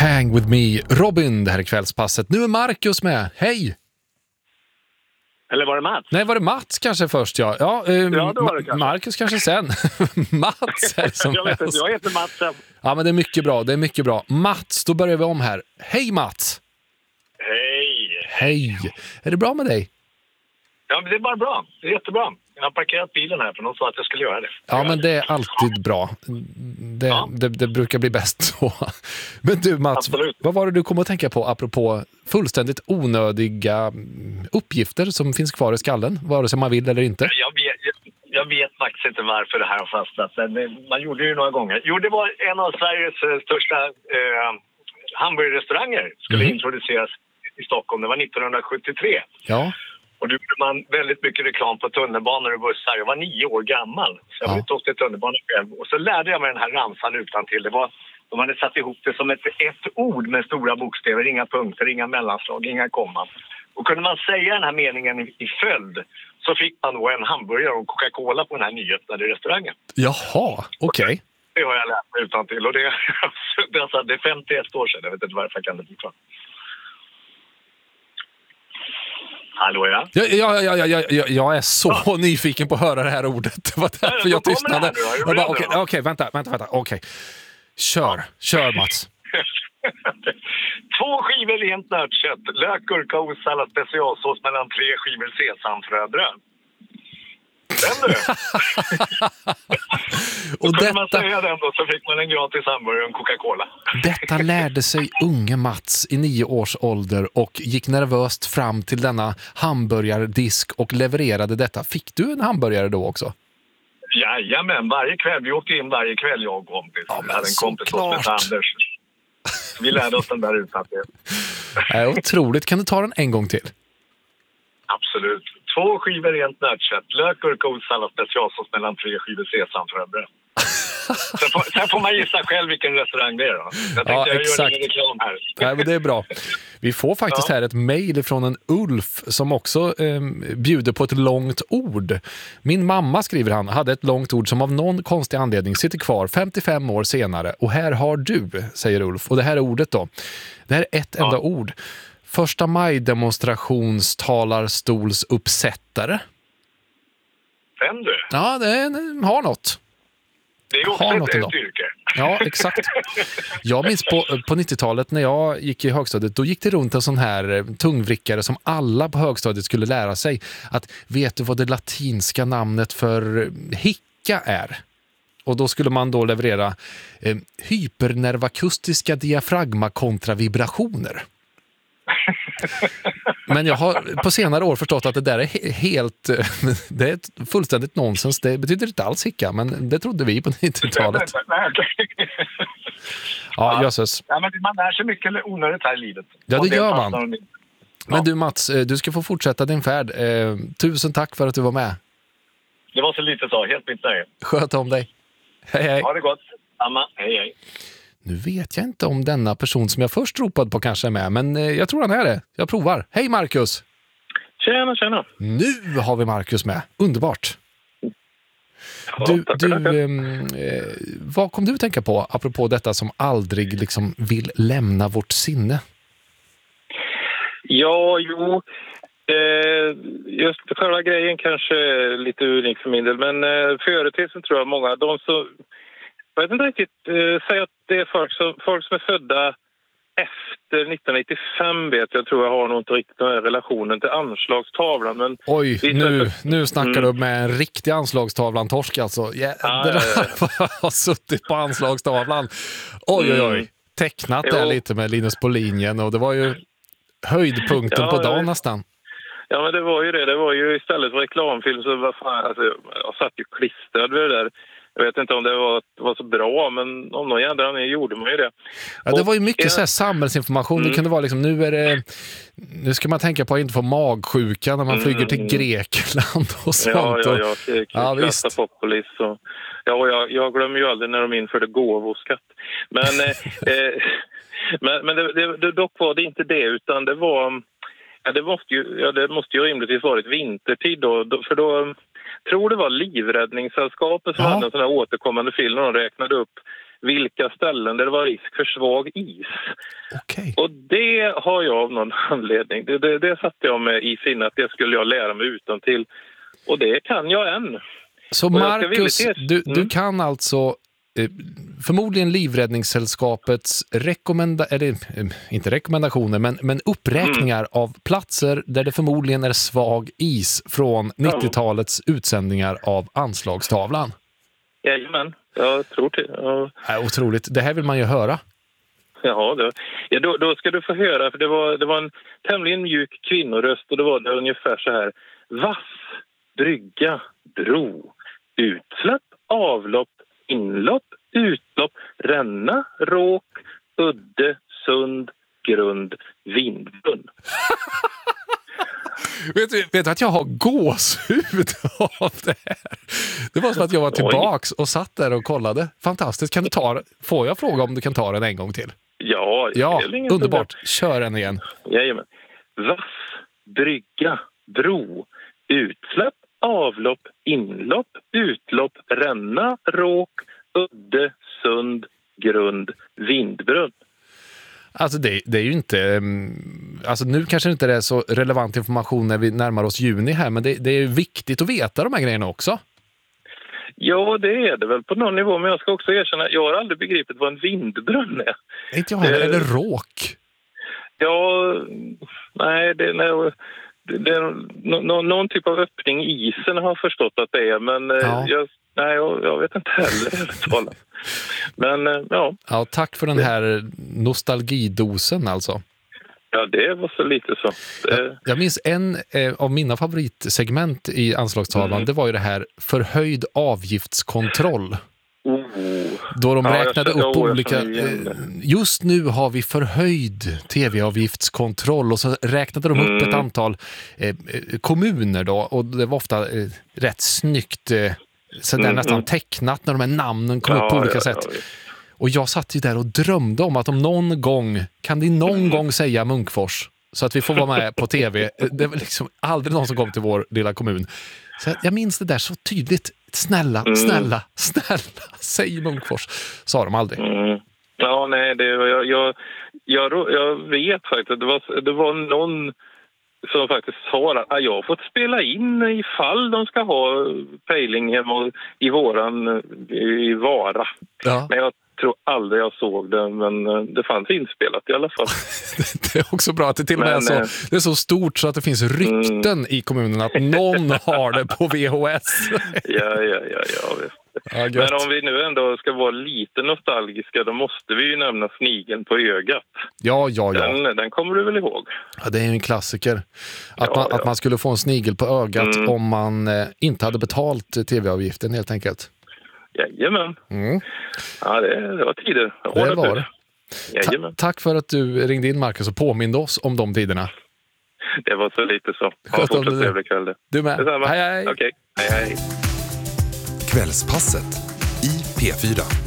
Hang with me, Robin, det här är kvällspasset. Nu är Marcus med, hej! Eller var det Mats? Nej, var det Mats kanske först, ja. Ja, det var det kanske. Marcus kanske sen. Mats är det som jag vet inte, helst. jag heter Mats. Ja, men det är mycket bra. Mats, då börjar vi om här. Hej Mats! Hej! Hej! Är det bra med dig? Ja, men det är bara bra. Det är jättebra. Jag har parkerat bilen här för någon sa att jag skulle göra det. Ja, men det är alltid bra. Det brukar bli bäst så. Men du Mats, Absolut. vad var det du kom att tänka på apropå fullständigt onödiga uppgifter som finns kvar i skallen, vare sig man vill eller inte? Jag vet faktiskt inte varför det här har fastnat. Men man gjorde det ju några gånger. Jo, det var en av Sveriges största hamburgerrestauranger skulle introduceras i Stockholm. Det var 1973. Ja. Och då gjorde man väldigt mycket reklam på tunnelbanor och bussar. Jag var 9 år gammal. Så jag åkte till tunnelbanan själv. Och så lärde jag mig den här ramsan utan till. De hade satt ihop det som ett ord med stora bokstäver. Inga punkter, inga mellanslag, inga komman. Och kunde man säga den här meningen i följd så fick man då en hamburgare och Coca-Cola på den här nyöppnade restaurangen. Jaha, okej. Det har jag lärt mig utan till. Och det är 51 år sedan. Jag vet inte varför jag kan det fortfarande. Hallå, ja? Jag är så nyfiken på att höra det här ordet. Det var därför jag tystnade. Okej, vänta. Okej. Kör Mats. 2 skivor rent nötkött, lök, gurka, osallad, specialsås mellan 3 skivor sesamfröbröd. Den du! Och kunde man säga den då så fick man en gratis hamburgare och en Coca-Cola. Detta lärde sig unge Mats i 9 års ålder och gick nervöst fram till denna hamburgardisk och levererade detta. Fick du en hamburgare då också? Jajamän, varje kväll. Vi åkte in varje kväll, jag och kompis. Ja, vi hade en kompis som hette Anders. Vi lärde oss den där utan det. Otroligt. Kan du ta den en gång till? Absolut. 2 skivor rent nötkött, lök, gurka, osallad, specialsås mellan 3 skivor sesamfröbröd. Sen får man gissa själv vilken restaurang det är då. Jag tänkte jag gör en reklam här. Nej, men det är bra. Vi får faktiskt här ett mejl från en Ulf som också bjuder på ett långt ord. Min mamma, skriver han, hade ett långt ord som av någon konstig anledning sitter kvar 55 år senare. Och här har du, säger Ulf. Och det här är ordet då. Det här är ett enda ord. Första maj-demonstrationstalarstolsuppsättare. Vem du? Ja, det har något. Det är också ett yrke. Ja, exakt. Jag minns på 90-talet när jag gick i högstadiet, då gick det runt en sån här tungvrickare som alla på högstadiet skulle lära sig. Att vet du vad det latinska namnet för hicka är? Och då skulle man då leverera hypernervakustiska diafragma kontra vibrationer. Men jag har på senare år förstått att det där är helt det är fullständigt nonsens. Det betyder inte alls hicka, men det trodde vi på 90-talet. Ja, jösses. Ja, men man lär sig mycket onödigt här i livet. Ja, det gör man. Men du Mats, du ska få fortsätta din färd. Tusen tack för att du var med. Det var så lite så, helt mitt nöje. Sköt om dig. Hej. Ha det gott. Samma. Hej. Nu vet jag inte om denna person som jag först ropade på kanske är med, men jag tror han är det. Jag provar. Hej Marcus! Tjena. Nu har vi Marcus med. Underbart. Ja, vad kom du att tänka på apropå detta som aldrig liksom vill lämna vårt sinne? Ja, just själva grejen kanske är lite unik för min del, men företeelsen tror jag många, jag vet inte riktigt, säga att det är folk som är födda efter 1995 vet jag, tror jag har nog inte riktigt den här relationen till anslagstavlan. Men oj, nu snackar du med en riktig anslagstavlan torsk alltså. Jag har suttit på anslagstavlan. Oj. Tecknat där lite med Linus på linjen och det var ju höjdpunkten på dagen nästan. Ja, men det var ju det. Det var ju istället för reklamfilm så vad fan, alltså, jag satt ju klistrad vid det där. Jag vet inte om det var så bra, men om någon jädra anledning gjorde man ju det. Ja, det var ju mycket så här samhällsinformation. Det kunde vara liksom, nu ska man tänka på att inte få magsjuka när man flyger till Grekland och sånt. Ja, visst. Populis och, jag glömmer ju aldrig när de införde gåvoskatt. Men dock var det inte det, utan det var... Ja, det måste ju rimligtvis varit vintertid då, för då tror det var Livräddningssällskapet som hade en sån här återkommande film och de räknade upp vilka ställen där det var risk för svag is. Okej. Och det har jag av någon anledning. Det satte jag med i sinne att det skulle jag lära mig utantill. Och det kan jag än. Så Marcus, du kan alltså förmodligen Livräddningssällskapets inte rekommendationer, men uppräkningar av platser där det förmodligen är svag is från 90-talets utsändningar av Anslagstavlan. Jajamän, jag tror det. Otroligt, det här vill man ju höra. Jaha, då ska du få höra, för det var en tämligen mjuk kvinnoröst och det var det ungefär så här: vass, brygga, bro, utsläpp, avlopp, inlopp, utlopp, ränna, råk, udde, sund, grund, vindbrunn. Vet du att jag har gåshud av det här? Det var som att jag var tillbaks och satt där och kollade. Fantastiskt. Får jag fråga om du kan ta den en gång till? Ja, underbart. Kör den igen. Jajamän. Vass, brygga, bro, utsläpp, avlopp, inlopp, utlopp, ränna, råk, udde, sund, grund, vindbrunn. Alltså det är ju inte... Alltså nu kanske inte det är så relevant information när vi närmar oss juni här, men det är viktigt att veta de här grejerna också. Ja, det är det väl på någon nivå, men jag ska också erkänna, jag har aldrig begripit vad en vindbrunn är. Inte jag heller, eller råk? Ja, nej, det är någon typ av öppning i isen har jag förstått att det är, men jag vet inte heller. Men Ja, tack för den här nostalgidosen alltså. Ja, det var så lite så. Jag minns en av mina favoritsegment i Anslagstavlan, det var ju det här förhöjd avgiftskontroll. Då de räknade upp olika... Just nu har vi förhöjd tv-avgiftskontroll och så räknade de upp ett antal kommuner då, och det var ofta rätt snyggt så där nästan tecknat när de här namnen kom upp på olika sätt. Och jag satt ju där och drömde om att kan de någon gång säga Munkfors så att vi får vara med på tv. Det var liksom aldrig någon som kom till vår lilla kommun. Så jag minns det där så tydligt. Snälla, säg Munkfors. Sa de aldrig. Ja, nej, jag vet faktiskt att det var någon som faktiskt sa att jag har fått spela in ifall de ska ha pejling hemma i Vara. Ja. Men jag tror aldrig jag såg det, men det fanns inspelat i alla fall. Det är också bra att det till och med det är så stort så att det finns rykten i kommunen att någon har det på VHS. Ja, visst. Ja, men om vi nu ändå ska vara lite nostalgiska, då måste vi ju nämna Snigeln på ögat. Ja. Den kommer du väl ihåg? Ja, det är ju en klassiker. Att man skulle få en snigel på ögat om man inte hade betalt tv-avgiften helt enkelt. Jajamän. Ja, det var tider. Det var det. Tack för att du ringde in, Marcus, och påminde oss om de tiderna. Det var så lite så. Ha en fortsatt trevlig kväll. Du med. Detsamma. Hej. Okej. Hej. Kvällspasset i P4.